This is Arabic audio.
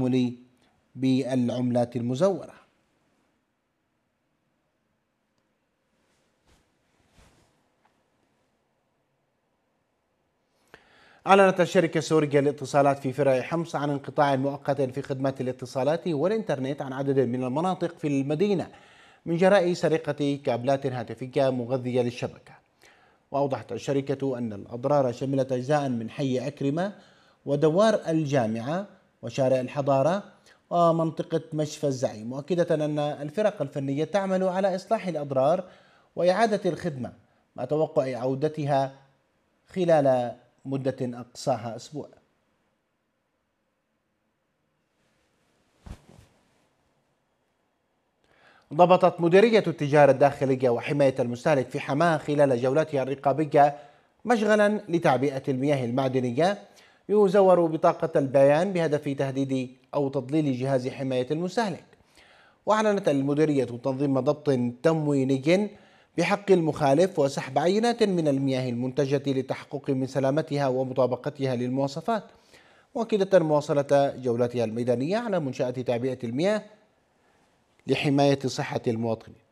التعامل بالعملات المزورة. أعلنت الشركة السورية للاتصالات في فرع حمص عن انقطاع مؤقت في خدمات الاتصالات والإنترنت عن عدد من المناطق في المدينة من جراء سرقة كابلات هاتفية مغذية للشبكة. وأوضحت الشركة أن الأضرار شملت أجزاء من حي عكرمة ودوار الجامعة وشارع الحضارة ومنطقة مشفى الزعيم، مؤكدة أن الفرق الفنية تعمل على إصلاح الأضرار وإعادة الخدمة مع توقع عودتها خلال مدة أقصاها أسبوع. ضبطت مديرية التجارة الداخلية وحماية المستهلك في حماة خلال جولاتها الرقابية مشغلا لتعبئة المياه المعدنية يزور بطاقة البيان بهدف تهديد أو تضليل جهاز حماية المستهلك. وأعلنت المديرية تنظيم ضبط تمويني بحق المخالف وسحب عينات من المياه المنتجة للتحقق من سلامتها ومطابقتها للمواصفات، مؤكدة مواصلة جولاتها الميدانية على منشأة تعبئة المياه لحماية صحة المواطنين.